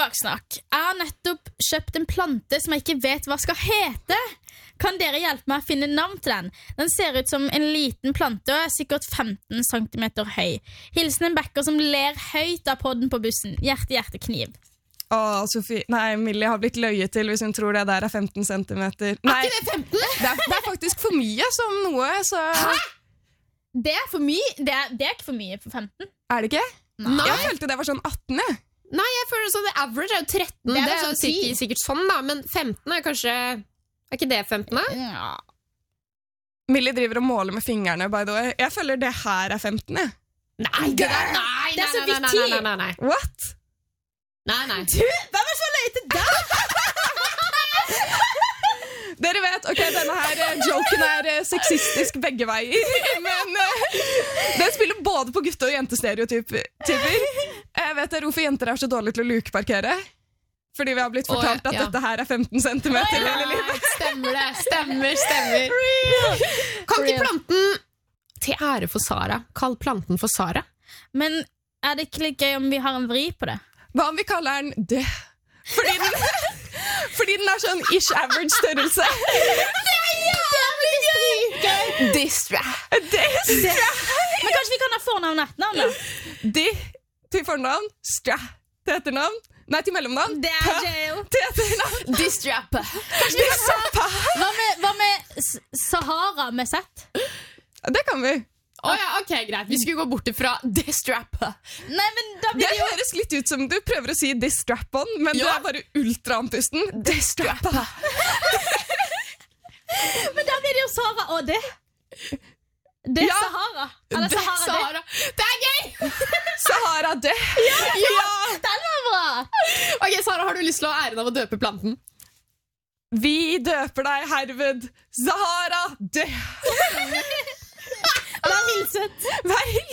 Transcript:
Baksnakk. Jeg har nettopp kjøpt en plante som jeg ikke vet hva skal hete. Kan dere hjelpe meg å finne navn til den? Den ser ut som en liten plante og er sikkert 15 cm høy. Hilsen en backer som ler høyt av podden på bussen. Hjerte, hjerte, kniv. Sofie. Nei, Millie har blitt løyet til hvis hun tror det der er 15 centimeter. Nei, Er ikke det 15? det er faktisk for mye som noe, så... Hæ? Det er for mye. Det er ikke for mye for 15. Er det ikke? Nei. Jeg følte det var sånn 18, jeg. Nei, jeg føler sånn, det average er jo 13. Det er Det er jo sånn 10. sikkert sånn da, men 15 er kanskje... Er ikke det 15 da? Ja. Millie driver og måler med fingrene, by the way. Jeg føler det her er 15, jeg. Nei, det er, nei, Det er så nei, nei, vidt nei, nei, nei, What? nei, nei. Hvem er så løy til deg? Dere vet, ok, denne her joken er sexistisk begge veier, men den spiller både på gutte- og jentestereotyper. Jeg vet dere hvorfor jenter er så dårlige til å lukeparkere? Fordi vi har blitt fortalt at dette her er 15 centimeter hele livet. Stemmer det, stemmer. Kan ikke planten, til ære for Sara, kall planten for Sara? Men er det ikke litt gøy om vi har en vri på det? Hva om vi kaller den det? Fordi den er sånn ish average størrelse. Distra. Men kanskje vi kan ha fornavn og etternavn da? De til fornavn, stra til etternavn. Nei, til mellomnavn. Det er jail. Til etternavn. Distrappa. Hva med Sahara med Z? Det kan vi. Åja, ok, greit. Vi skulle gå bort ifra distrappa. Nei, men da blir Det det jo... høres litt ut som du prøver å si this strap-on, men du Ja. er bare ultraandpusten. Distrappa. Men da blir det jo Sahara og det. Det er Ja. Sahara. Eller Sahara det. Sara. Det er gøy! Sahara det. Den var bra. Ok, Sara, har du lyst til å ha æren av å døpe planten? Vi døper deg herved Sahara det. Vær hilset. Vær hilset.